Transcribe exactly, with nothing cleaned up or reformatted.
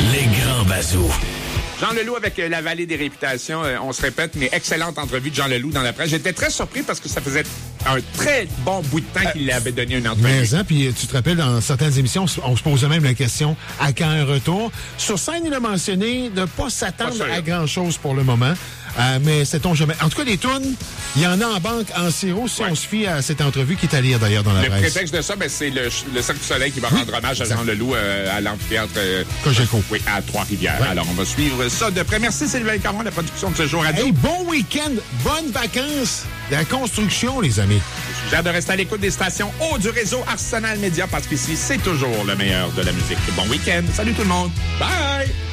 Les grands bazous. Jean Leloup avec euh, la Vallée des Réputations, euh, on se répète, mais excellente entrevue de Jean Leloup dans la presse. J'étais très surpris parce que ça faisait un très bon bout de temps qu'il avait donné une entrevue. Mais hein, puis tu te rappelles, dans certaines émissions, on se posait même la question à quand un retour. Sur scène, il a mentionné de ne pas s'attendre Pas sûr. à grand-chose pour le moment. Euh, mais sait-on jamais. En tout cas, des tunes, il y en a en banque en sirop si Ouais. on se fie à cette entrevue qui est à lire d'ailleurs dans la Le presse. prétexte de ça, ben, c'est le, le Cirque du Soleil qui va rendre hommage à Exact. Jean Leloup euh, à l'amphithéâtre euh, Cogeco. oui, à Trois-Rivières. Ouais. Alors, on va suivre ça de près. Merci Sylvain Caron, la production de ce jour radio. Hey, bon week-end, bonnes vacances, la construction, les amis. J'ai hâte de rester à l'écoute des stations haut du réseau Arsenal Média parce qu'ici, c'est toujours le meilleur de la musique. Bon week-end. Salut tout le monde. Bye!